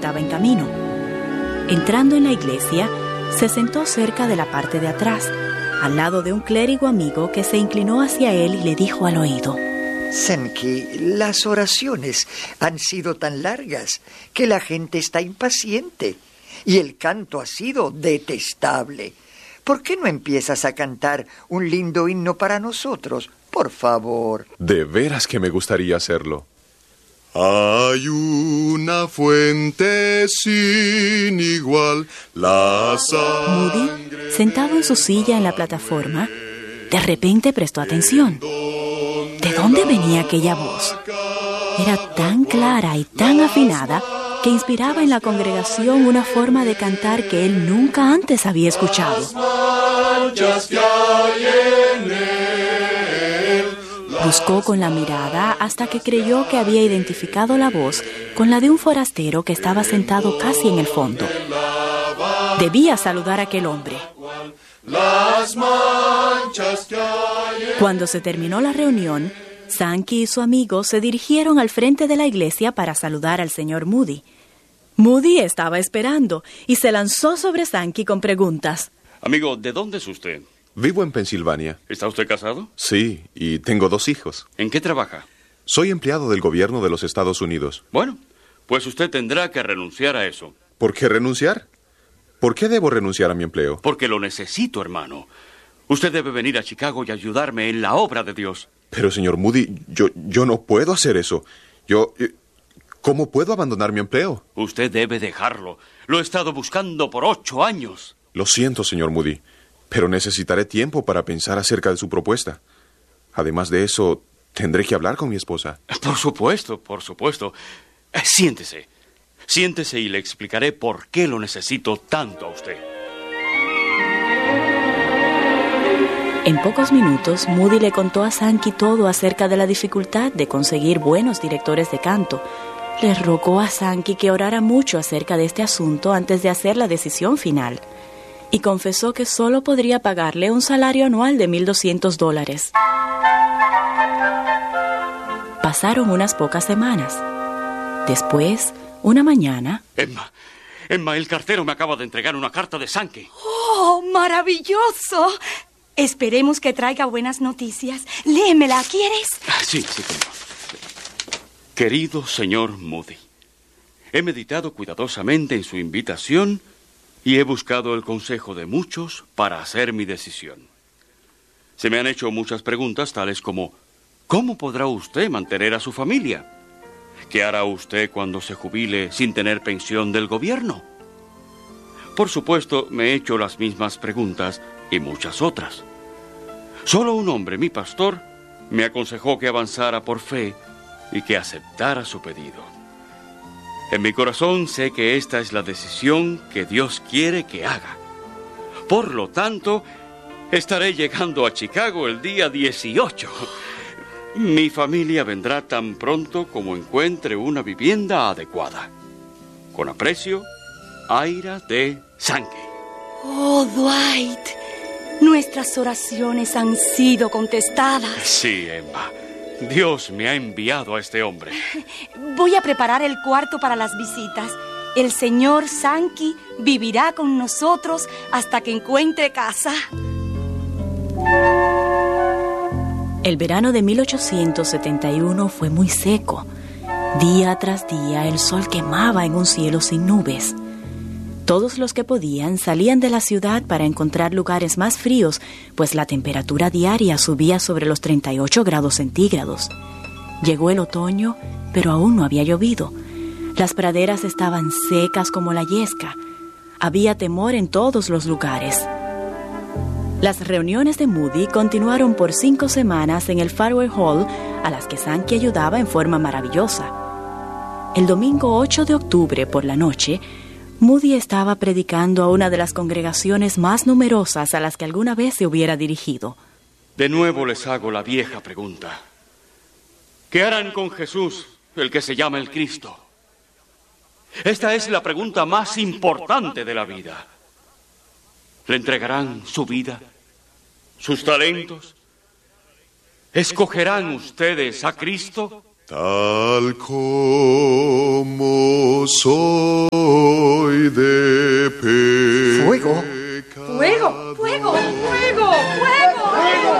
estaba en camino. Entrando en la iglesia, se sentó cerca de la parte de atrás, al lado de un clérigo amigo que se inclinó hacia él y le dijo al oído: Sankey, las oraciones han sido tan largas que la gente está impaciente y el canto ha sido detestable. ¿Por qué no empiezas a cantar un lindo himno para nosotros? Por favor. De veras que me gustaría hacerlo. Hay una fuente sin igual, la Moody, sentado en su silla en la plataforma, de repente prestó atención. ¿De dónde venía aquella voz? Era tan clara y tan afinada que inspiraba en la congregación una forma de cantar que él nunca antes había escuchado. Buscó con la mirada hasta que creyó que había identificado la voz con la de un forastero que estaba sentado casi en el fondo. Debía saludar a aquel hombre. Cuando se terminó la reunión, Sankey y su amigo se dirigieron al frente de la iglesia para saludar al señor Moody. Moody estaba esperando y se lanzó sobre Sankey con preguntas. Amigo, ¿de dónde es usted? Vivo en Pensilvania. ¿Está usted casado? Sí, y tengo 2 hijos. ¿En qué trabaja? Soy empleado del gobierno de los Estados Unidos. Bueno, pues usted tendrá que renunciar a eso. ¿Por qué renunciar? ¿Por qué debo renunciar a mi empleo? Porque lo necesito, hermano. Usted debe venir a Chicago y ayudarme en la obra de Dios. Pero, señor Moody, yo no puedo hacer eso. ¿Cómo puedo abandonar mi empleo? Usted debe dejarlo. Lo he estado buscando por 8 años. Lo siento, señor Moody, pero necesitaré tiempo para pensar acerca de su propuesta. Además de eso, tendré que hablar con mi esposa. Por supuesto, por supuesto. Siéntese. Siéntese y le explicaré por qué lo necesito tanto a usted. En pocos minutos, Moody le contó a Sankey todo acerca de la dificultad de conseguir buenos directores de canto. Le rogó a Sankey que orara mucho acerca de este asunto antes de hacer la decisión final. Y confesó que solo podría pagarle un salario anual de $1,200. Pasaron unas pocas semanas. Después, una mañana... Emma, el cartero me acaba de entregar una carta de Sankey. ¡Oh, maravilloso! Esperemos que traiga buenas noticias. Léemela, ¿quieres? Sí, señor. Querido señor Moody, he meditado cuidadosamente en su invitación y he buscado el consejo de muchos para hacer mi decisión. Se me han hecho muchas preguntas, tales como: ¿cómo podrá usted mantener a su familia? ¿Qué hará usted cuando se jubile sin tener pensión del gobierno? Por supuesto, me he hecho las mismas preguntas y muchas otras. Solo un hombre, mi pastor, me aconsejó que avanzara por fe y que aceptara su pedido. En mi corazón sé que esta es la decisión que Dios quiere que haga. Por lo tanto, estaré llegando a Chicago el día 18. Mi familia vendrá tan pronto como encuentre una vivienda adecuada. Con aprecio, Ira D. Sankey. Oh, Dwight, nuestras oraciones han sido contestadas. Sí, Emma. Dios me ha enviado a este hombre. Voy a preparar el cuarto para las visitas. El señor Sankey vivirá con nosotros hasta que encuentre casa. El verano de 1871 fue muy seco. Día tras día el sol quemaba en un cielo sin nubes. Todos los que podían salían de la ciudad para encontrar lugares más fríos, pues la temperatura diaria subía sobre los 38 grados centígrados. Llegó el otoño, pero aún no había llovido. Las praderas estaban secas como la yesca. Había temor en todos los lugares. Las reuniones de Moody continuaron por 5 semanas en el Farewell Hall, a las que Sankey ayudaba en forma maravillosa. El domingo 8 de octubre por la noche, Moody estaba predicando a una de las congregaciones más numerosas a las que alguna vez se hubiera dirigido. De nuevo les hago la vieja pregunta. ¿Qué harán con Jesús, el que se llama el Cristo? Esta es la pregunta más importante de la vida. ¿Le entregarán su vida, sus talentos? ¿Escogerán ustedes a Cristo? Tal como soy de pecado. ¿Fuego? ¡Fuego! ¡Fuego! ¡Fuego! ¡Fuego!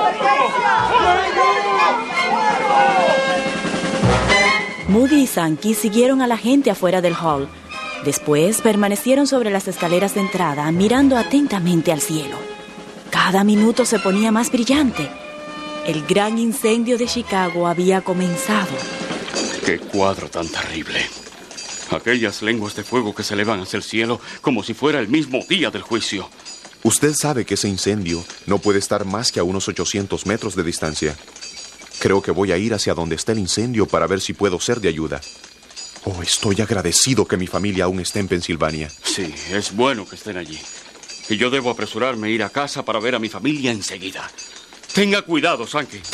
Moody y Sankey siguieron a la gente afuera del hall. Después permanecieron sobre las escaleras de entrada, mirando atentamente al cielo. Cada minuto se ponía más brillante. El gran incendio de Chicago había comenzado. ¡Qué cuadro tan terrible! Aquellas lenguas de fuego que se elevan hacia el cielo como si fuera el mismo día del juicio. Usted sabe que ese incendio no puede estar más que a unos 800 metros de distancia. Creo que voy a ir hacia donde está el incendio para ver si puedo ser de ayuda. Oh, estoy agradecido que mi familia aún esté en Pensilvania. Sí, es bueno que estén allí. Y yo debo apresurarme a ir a casa para ver a mi familia enseguida. Tenga cuidado, Sankey.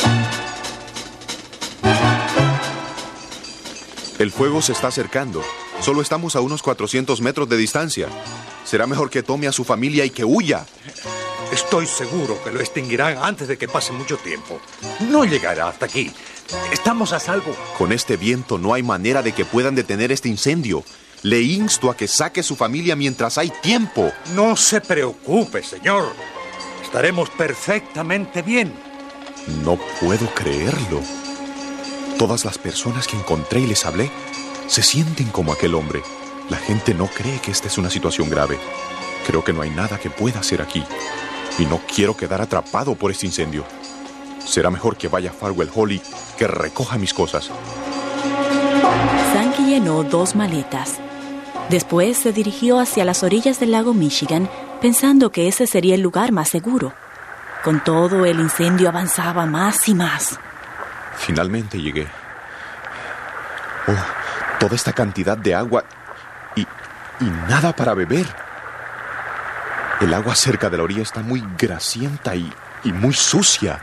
El fuego se está acercando. Solo estamos a unos 400 metros de distancia. Será mejor que tome a su familia y que huya. Estoy seguro que lo extinguirán antes de que pase mucho tiempo. No llegará hasta aquí. Estamos a salvo. Con este viento no hay manera de que puedan detener este incendio. Le insto a que saque su familia mientras hay tiempo. No se preocupe, señor. Estaremos perfectamente bien. No puedo creerlo. Todas las personas que encontré y les hablé se sienten como aquel hombre. La gente no cree que esta es una situación grave. Creo que no hay nada que pueda hacer aquí. Y no quiero quedar atrapado por este incendio. Será mejor que vaya a Farwell Hall y que recoja mis cosas. Sankey llenó 2 maletas. Después se dirigió hacia las orillas del lago Michigan, pensando que ese sería el lugar más seguro. Con todo, el incendio avanzaba más y más. Finalmente llegué. Oh, toda esta cantidad de agua y nada para beber. El agua cerca de la orilla está muy grasienta y muy sucia.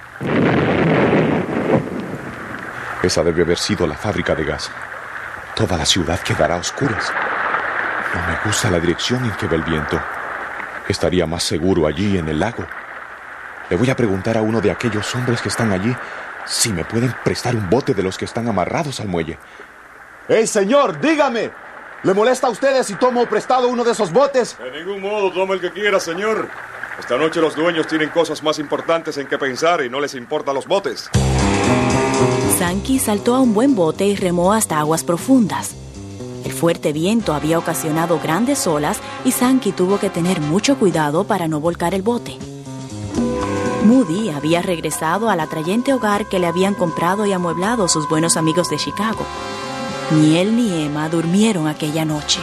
Esa debe haber sido la fábrica de gas. Toda la ciudad quedará a oscuras. No me gusta la dirección en que va el viento. Estaría más seguro allí en el lago. Le voy a preguntar a uno de aquellos hombres que están allí si me pueden prestar un bote de los que están amarrados al muelle. ¡Hey, señor, dígame! ¿Le molesta a ustedes si tomo prestado uno de esos botes? De ningún modo, tome el que quiera, señor. Esta noche los dueños tienen cosas más importantes en que pensar y no les importan los botes. Sankey saltó a un buen bote y remó hasta aguas profundas. El fuerte viento había ocasionado grandes olas y Sankey tuvo que tener mucho cuidado para no volcar el bote. Moody había regresado al atrayente hogar que le habían comprado y amueblado sus buenos amigos de Chicago. Ni él ni Emma durmieron aquella noche.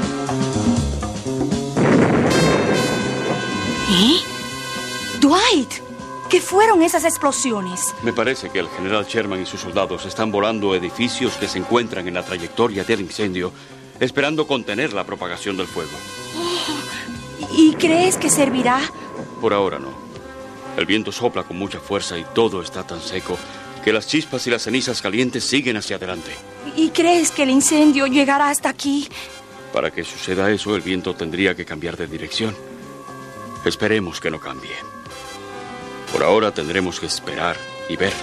¿Eh? ¡Dwight! ¿Qué fueron esas explosiones? Me parece que el general Sherman y sus soldados están volando edificios que se encuentran en la trayectoria del incendio, esperando contener la propagación del fuego. ¿Y crees que servirá? Por ahora no. El viento sopla con mucha fuerza y todo está tan seco que las chispas y las cenizas calientes siguen hacia adelante. ¿Y crees que el incendio llegará hasta aquí? Para que suceda eso, el viento tendría que cambiar de dirección. Esperemos que no cambie. Por ahora tendremos que esperar y ver.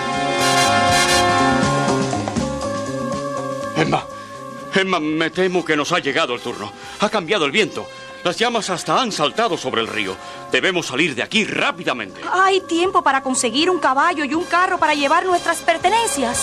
Emma, me temo que nos ha llegado el turno. Ha cambiado el viento. Las llamas hasta han saltado sobre el río. Debemos salir de aquí rápidamente. Hay tiempo para conseguir un caballo y un carro para llevar nuestras pertenencias.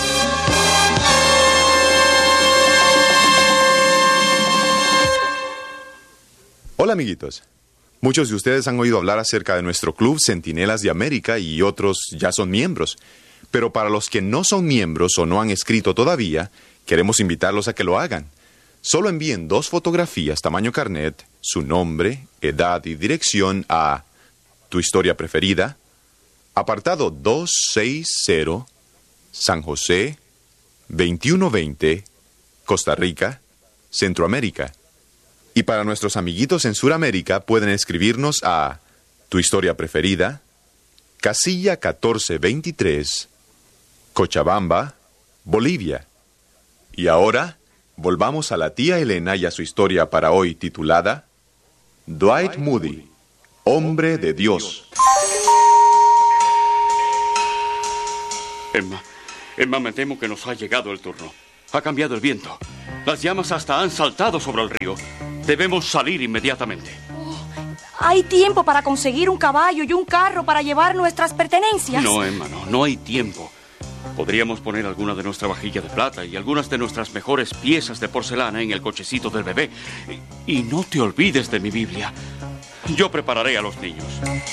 Hola, amiguitos. Muchos de ustedes han oído hablar acerca de nuestro club Centinelas de América y otros ya son miembros. Pero para los que no son miembros o no han escrito todavía, queremos invitarlos a que lo hagan. Solo envíen 2 fotografías tamaño carnet, su nombre, edad y dirección a Tu Historia Preferida, apartado 260, San José, 2120, Costa Rica, Centroamérica. Y para nuestros amiguitos en Sudamérica pueden escribirnos a Tu Historia Preferida, Casilla 1423, Cochabamba, Bolivia. Y ahora volvamos a la tía Elena y a su historia para hoy titulada Dwight Moody, Hombre de Dios. Emma, me temo que nos ha llegado el turno. Ha cambiado el viento. Las llamas hasta han saltado sobre el río. Debemos salir inmediatamente. ¿Hay tiempo para conseguir un caballo y un carro para llevar nuestras pertenencias? No, Emma, no hay tiempo. Podríamos poner alguna de nuestra vajilla de plata y algunas de nuestras mejores piezas de porcelana en el cochecito del bebé. Y no te olvides de mi Biblia. Yo prepararé a los niños.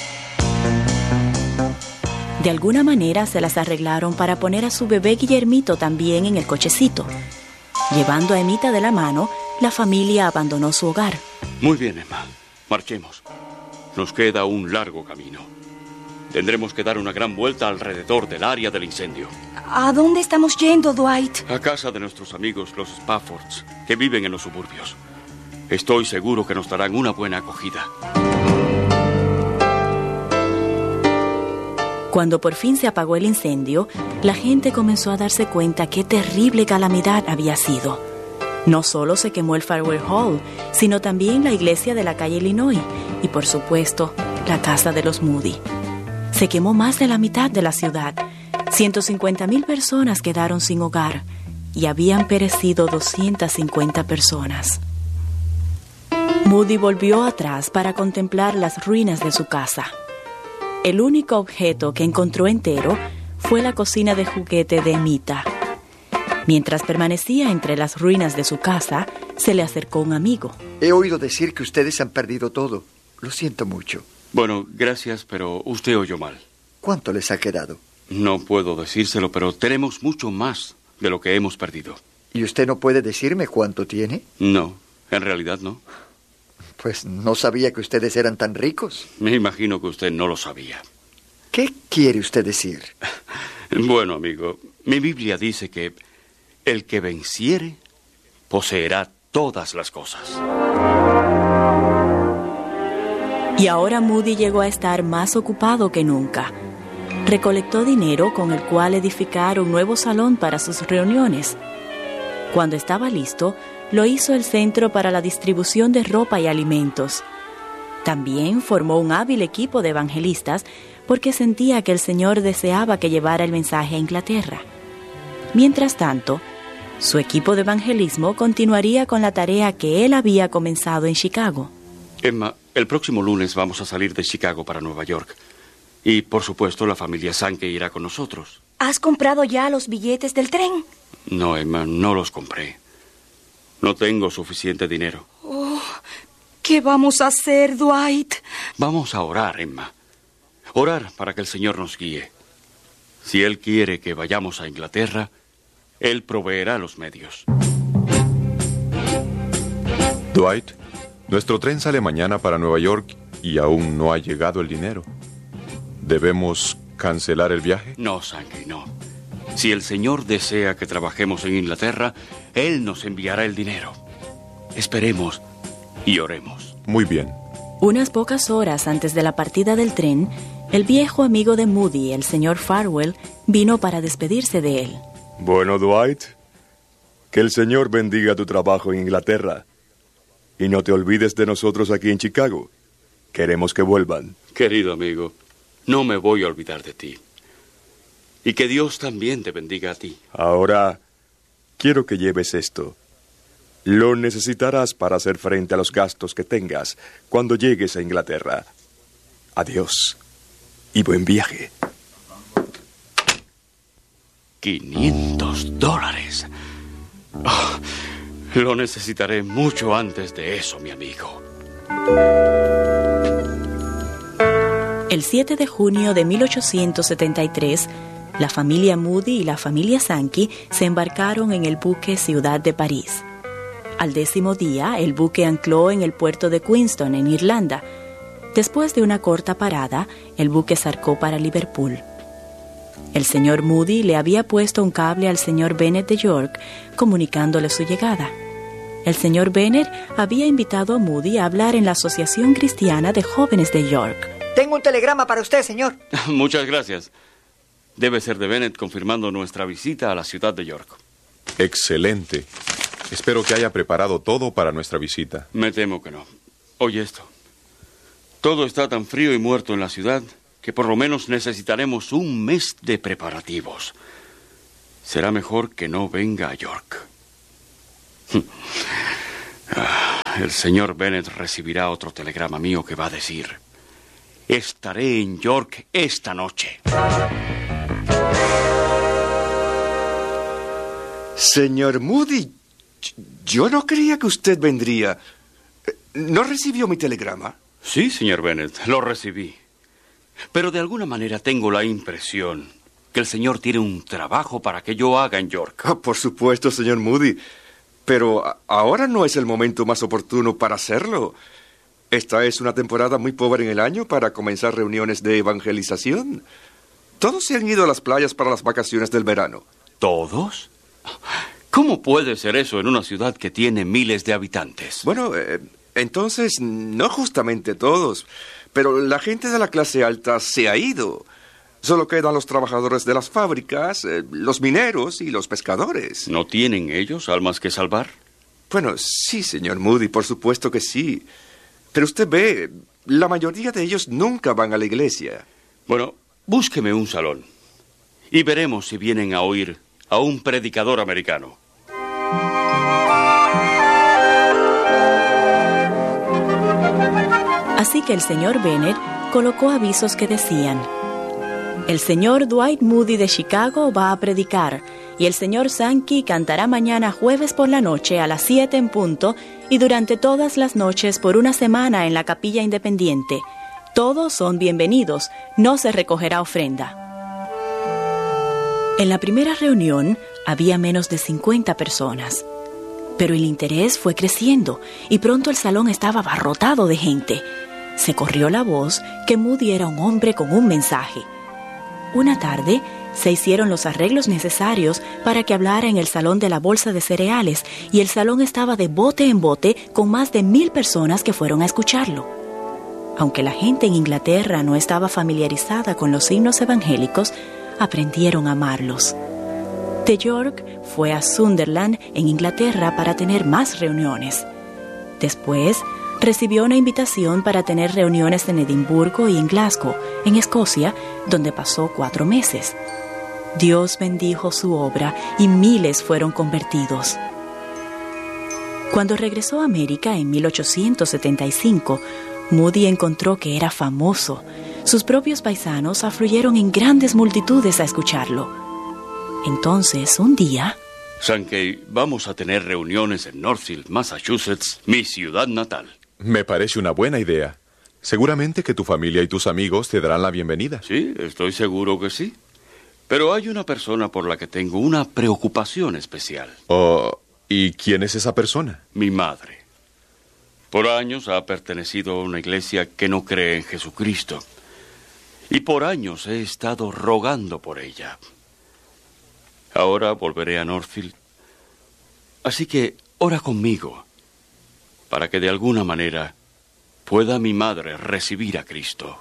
De alguna manera se las arreglaron para poner a su bebé Guillermito también en el cochecito. Llevando a Emita de la mano, la familia abandonó su hogar. Muy bien, Emma. Marchemos. Nos queda un largo camino. Tendremos que dar una gran vuelta alrededor del área del incendio. ¿A dónde estamos yendo, Dwight? A casa de nuestros amigos, los Spaffords, que viven en los suburbios. Estoy seguro que nos darán una buena acogida. Cuando por fin se apagó el incendio, la gente comenzó a darse cuenta qué terrible calamidad había sido. No solo se quemó el Farwell Hall, sino también la iglesia de la calle Illinois y, por supuesto, la casa de los Moody. Se quemó más de la mitad de la ciudad. 150,000 personas quedaron sin hogar y habían perecido 250 personas. Moody volvió atrás para contemplar las ruinas de su casa. El único objeto que encontró entero fue la cocina de juguete de Emita. Mientras permanecía entre las ruinas de su casa, se le acercó un amigo. He oído decir que ustedes han perdido todo. Lo siento mucho. Bueno, gracias, pero usted oyó mal. ¿Cuánto les ha quedado? No puedo decírselo, pero tenemos mucho más de lo que hemos perdido. ¿Y usted no puede decirme cuánto tiene? No, en realidad no. Pues no sabía que ustedes eran tan ricos. Me imagino que usted no lo sabía. ¿Qué quiere usted decir? Bueno, amigo, mi Biblia dice que el que venciere poseerá todas las cosas. Y ahora Moody llegó a estar más ocupado que nunca. Recolectó dinero con el cual edificar un nuevo salón para sus reuniones. Cuando estaba listo, lo hizo el centro para la distribución de ropa y alimentos. También formó un hábil equipo de evangelistas porque sentía que el Señor deseaba que llevara el mensaje a Inglaterra. Mientras tanto, su equipo de evangelismo continuaría con la tarea que él había comenzado en Chicago. Emma, el próximo lunes vamos a salir de Chicago para Nueva York. Y, por supuesto, la familia Sankey irá con nosotros. ¿Has comprado ya los billetes del tren? No, Emma, no los compré. No tengo suficiente dinero. Oh, ¿qué vamos a hacer, Dwight? Vamos a orar, Emma. Orar para que el Señor nos guíe. Si Él quiere que vayamos a Inglaterra, Él proveerá los medios. Dwight, nuestro tren sale mañana para Nueva York y aún no ha llegado el dinero. ¿Debemos cancelar el viaje? No, Sankey, no. Si el Señor desea que trabajemos en Inglaterra, Él nos enviará el dinero. Esperemos y oremos. Muy bien. Unas pocas horas antes de la partida del tren, el viejo amigo de Moody, el señor Farwell, vino para despedirse de él. Bueno, Dwight, que el Señor bendiga tu trabajo en Inglaterra. Y no te olvides de nosotros aquí en Chicago. Queremos que vuelvan. Querido amigo, no me voy a olvidar de ti. Y que Dios también te bendiga a ti. Ahora, quiero que lleves esto. Lo necesitarás para hacer frente a los gastos que tengas cuando llegues a Inglaterra. Adiós y buen viaje. $500. Oh, lo necesitaré mucho antes de eso, mi amigo. El 7 de junio de 1873, la familia Moody y la familia Sankey se embarcaron en el buque Ciudad de París. Al 10º día, el buque ancló en el puerto de Queenstown, en Irlanda. Después de una corta parada, el buque zarcó para Liverpool. El señor Moody le había puesto un cable al señor Bennet de York, comunicándole su llegada. El señor Bennet había invitado a Moody a hablar en la Asociación Cristiana de Jóvenes de York. Tengo un telegrama para usted, señor. Muchas gracias. Debe ser de Bennet confirmando nuestra visita a la ciudad de York. Excelente. Espero que haya preparado todo para nuestra visita. Me temo que no. Oye esto. Todo está tan frío y muerto en la ciudad que por lo menos necesitaremos un mes de preparativos. será mejor que no venga a York. El señor Bennet recibirá otro telegrama mío que va a decir: estaré en York esta noche. Señor Moody, yo no creía que usted vendría. ¿No recibió mi telegrama? Sí, señor Bennet, lo recibí. Pero de alguna manera tengo la impresión que el señor tiene un trabajo para que yo haga en York. Por supuesto, señor Moody. Pero ahora no es el momento más oportuno para hacerlo. Esta es una temporada muy pobre en el año para comenzar reuniones de evangelización. Todos se han ido a las playas para las vacaciones del verano. ¿Todos? ¿Cómo puede ser eso en una ciudad que tiene miles de habitantes? Bueno, entonces, no justamente todos, pero la gente de la clase alta se ha ido. Solo quedan los trabajadores de las fábricas, los mineros y los pescadores. ¿No tienen ellos almas que salvar? Bueno, sí, señor Moody, por supuesto que sí. Pero usted ve, la mayoría de ellos nunca van a la iglesia. Bueno, búsqueme un salón y veremos si vienen a oír a un predicador americano. Así que el señor Bennet colocó avisos que decían: el señor Dwight Moody de Chicago va a predicar, y el señor Sankey cantará mañana jueves por la noche a las 7 en punto y durante todas las noches por una semana en la capilla independiente. Todos son bienvenidos, no se recogerá ofrenda. En la primera reunión había menos de 50 personas, pero el interés fue creciendo y pronto el salón estaba abarrotado de gente. Se corrió la voz que Moody era un hombre con un mensaje. Una tarde se hicieron los arreglos necesarios para que hablara en el salón de la bolsa de cereales y el salón estaba de bote en bote con más de 1000 personas que fueron a escucharlo. Aunque la gente en Inglaterra no estaba familiarizada con los himnos evangélicos, aprendieron a amarlos. De York fue a Sunderland, en Inglaterra, para tener más reuniones. Después recibió una invitación para tener reuniones en Edimburgo y en Glasgow, en Escocia, donde pasó 4 meses. Dios bendijo su obra y miles fueron convertidos. Cuando regresó a América en 1875, Moody encontró que era famoso. Sus propios paisanos afluyeron en grandes multitudes a escucharlo. Entonces, un día... Sankey, vamos a tener reuniones en Northfield, Massachusetts, mi ciudad natal. Me parece una buena idea. Seguramente que tu familia y tus amigos te darán la bienvenida. Sí, estoy seguro que sí. Pero hay una persona por la que tengo una preocupación especial. Oh, ¿y quién es esa persona? Mi madre. Por años ha pertenecido a una iglesia que no cree en Jesucristo. Y por años he estado rogando por ella. Ahora volveré a Northfield. Así que ora conmigo, para que de alguna manera pueda mi madre recibir a Cristo.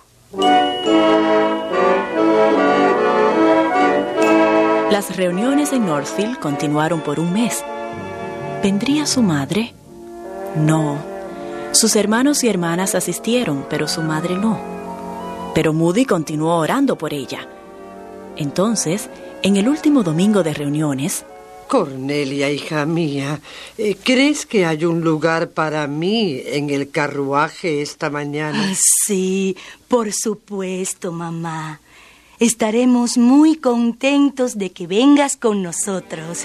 Las reuniones en Northfield continuaron por un mes. ¿Vendría su madre? No. Sus hermanos y hermanas asistieron, pero su madre no. Pero Moody continuó orando por ella. Entonces, en el último domingo de reuniones... Cornelia, hija mía, ¿crees que hay un lugar para mí en el carruaje esta mañana? Sí, por supuesto, mamá. Estaremos muy contentos de que vengas con nosotros.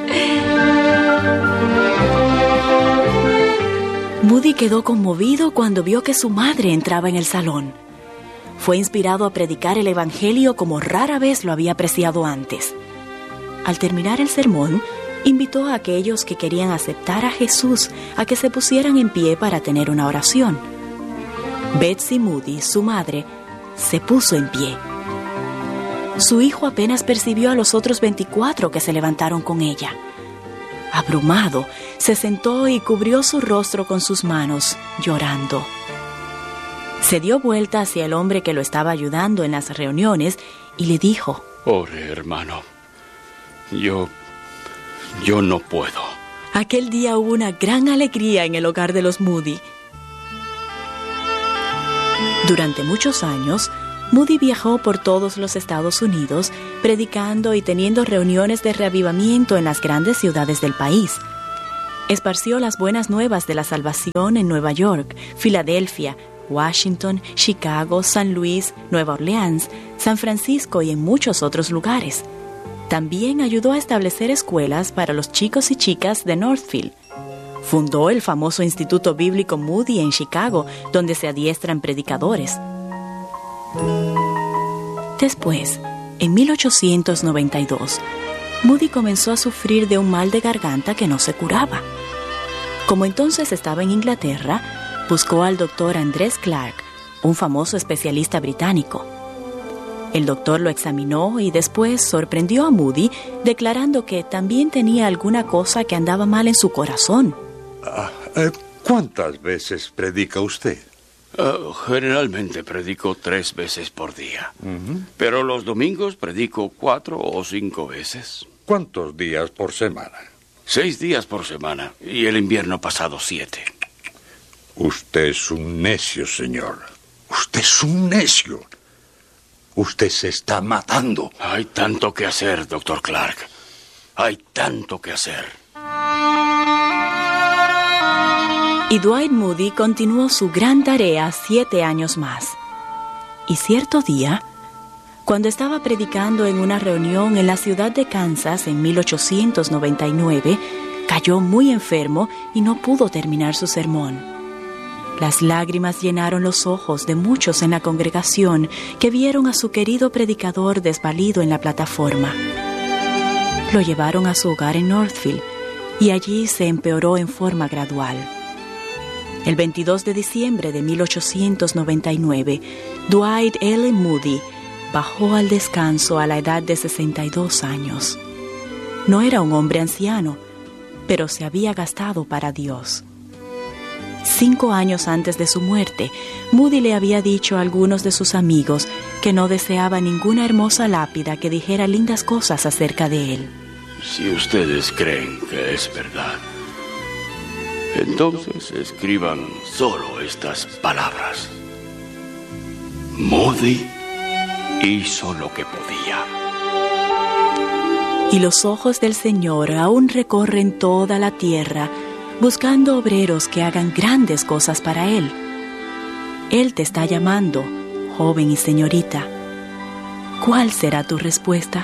Moody quedó conmovido cuando vio que su madre entraba en el salón. Fue inspirado a predicar el evangelio como rara vez lo había apreciado antes. Al terminar el sermón, invitó a aquellos que querían aceptar a Jesús a que se pusieran en pie para tener una oración. Betsy Moody, su madre, se puso en pie. Su hijo apenas percibió a los otros 24 que se levantaron con ella. Abrumado, se sentó y cubrió su rostro con sus manos, llorando. Se dio vuelta hacia el hombre que lo estaba ayudando en las reuniones y le dijo: Ore, hermano. Yo no puedo. Aquel día hubo una gran alegría en el hogar de los Moody. Durante muchos años, Moody viajó por todos los Estados Unidos, predicando y teniendo reuniones de reavivamiento en las grandes ciudades del país. Esparció las buenas nuevas de la salvación en Nueva York, Filadelfia, Washington, Chicago, San Luis, Nueva Orleans, San Francisco y en muchos otros lugares. También ayudó a establecer escuelas para los chicos y chicas de Northfield. Fundó el famoso Instituto Bíblico Moody en Chicago, donde se adiestran predicadores. Después, en 1892, Moody comenzó a sufrir de un mal de garganta que no se curaba. Como entonces estaba en Inglaterra, buscó al doctor Andrés Clark, un famoso especialista británico. El doctor lo examinó y después sorprendió a Moody, declarando que también tenía alguna cosa que andaba mal en su corazón. ¿Cuántas veces predica usted? Generalmente predico 3 veces por día. Pero los domingos predico 4 o 5 veces. ¿Cuántos días por semana? 6 días por semana. Y el invierno pasado 7. Usted es un necio, señor. Usted es un necio. Usted se está matando. Hay tanto que hacer, doctor Clark. Hay tanto que hacer. Y Dwight Moody continuó su gran tarea 7 años más. Y cierto día, cuando estaba predicando en una reunión en la ciudad de Kansas en 1899, cayó muy enfermo y no pudo terminar su sermón. Las lágrimas llenaron los ojos de muchos en la congregación que vieron a su querido predicador desvalido en la plataforma. Lo llevaron a su hogar en Northfield y allí se empeoró en forma gradual. El 22 de diciembre de 1899, Dwight L. Moody bajó al descanso a la edad de 62 años. No era un hombre anciano, pero se había gastado para Dios. 5 años antes de su muerte, Moody le había dicho a algunos de sus amigos que no deseaba ninguna hermosa lápida que dijera lindas cosas acerca de él. Si ustedes creen que es verdad, entonces escriban solo estas palabras. Moody hizo lo que podía. Y los ojos del Señor aún recorren toda la tierra, buscando obreros que hagan grandes cosas para Él. Él te está llamando, joven y señorita. ¿Cuál será tu respuesta?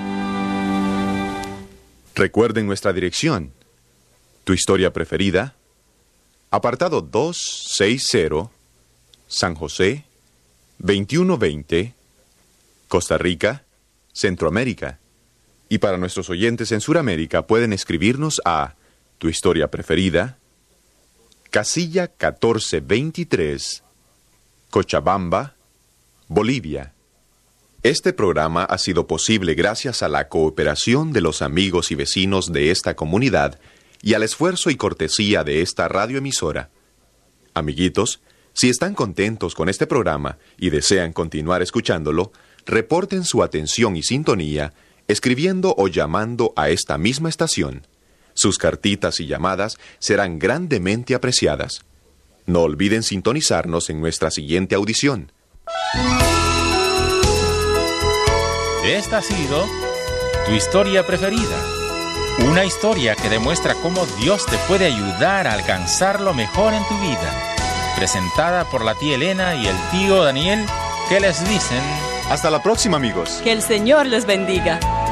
Recuerden nuestra dirección. Tu historia preferida, apartado 260, San José, 2120, Costa Rica, Centroamérica. Y para nuestros oyentes en Sudamérica pueden escribirnos a Tu historia preferida, casilla 1423, Cochabamba, Bolivia. Este programa ha sido posible gracias a la cooperación de los amigos y vecinos de esta comunidad y al esfuerzo y cortesía de esta radioemisora. Amiguitos, si están contentos con este programa y desean continuar escuchándolo, reporten su atención y sintonía escribiendo o llamando a esta misma estación. Sus cartitas y llamadas serán grandemente apreciadas. No olviden sintonizarnos en nuestra siguiente audición. Esta ha sido Tu historia preferida. Una historia que demuestra cómo Dios te puede ayudar a alcanzar lo mejor en tu vida. Presentada por la tía Elena y el tío Daniel, que les dicen... Hasta la próxima, amigos. Que el Señor les bendiga.